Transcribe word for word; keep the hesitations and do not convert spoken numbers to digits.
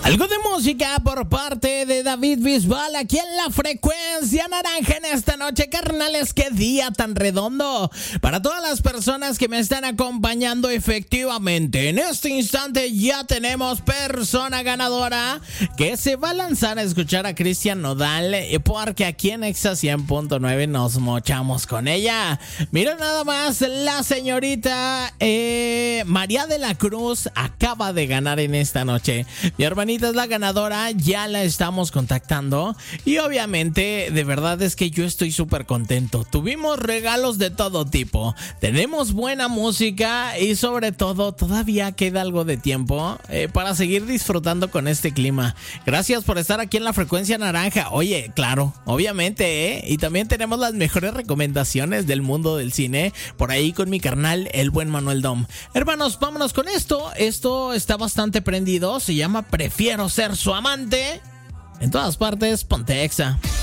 Algo de música por parte de David Bisbal aquí en la frecuencia naranja en esta noche, carnales. Qué día tan redondo para todas las personas que me están acompañando. Efectivamente, en este instante ya tenemos persona ganadora que se va a lanzar a escuchar a Cristian Nodal, porque aquí en Exa cien punto nueve nos mochamos con ella. Mira nada más, la señorita eh, María de la Cruz acaba de ganar en esta noche. Mi hermanita es la ganadora, ya la estamos contactando y obviamente de verdad es que yo estoy súper contento. Tuvimos regalos de todo tipo, tenemos buena música y sobre todo todavía queda algo de tiempo eh, para seguir disfrutando con este clima. Gracias por estar aquí en la frecuencia naranja. Oye, claro, obviamente, ¿eh? Y también tenemos las mejores recomendaciones del mundo del cine por ahí con mi carnal, el buen Manuel Dom. Hermanos, vámonos con esto. Esto está bastante prendido, se llama Prefiero Quiero ser su amante. En todas partes, ponte Exa.